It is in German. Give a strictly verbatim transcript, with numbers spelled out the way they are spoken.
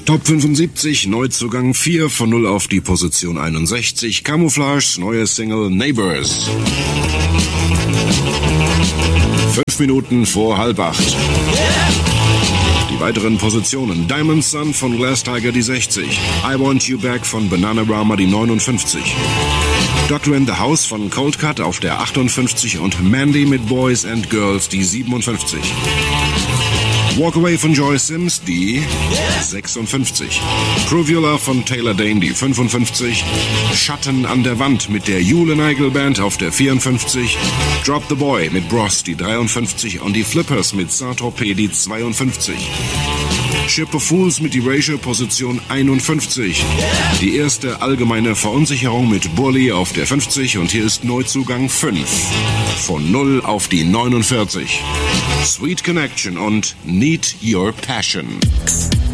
Top fünfundsiebzig, Neuzugang vier von null auf die Position einundsechzig. Camouflage, neue Single Neighbors. Fünf Minuten vor halb acht. Die weiteren Positionen: Diamond Sun von Glass Tiger die sechzig, I Want You Back von Bananarama die neunundfünfzig, Doctor in the House von Cold Cut auf der achtundfünfzig und Mandy mit Boys and Girls die siebenundfünfzig. Walk Away von Joy Sims die sechsundfünfzig, Prove Your Love von Taylor Dane die fünfundfünfzig, Schatten an der Wand mit der Jule Nigel Band auf der vierundfünfzig, Drop the Boy mit Bros die dreiundfünfzig und die Flippers mit Saint-Tropez die zweiundfünfzig. Ship of Fools mit Erasure Position einundfünfzig. Die erste allgemeine Verunsicherung mit Burley auf der fünfzig und hier ist Neuzugang fünf. Von null auf die neunundvierzig. Sweet Connection und Need Your Passion.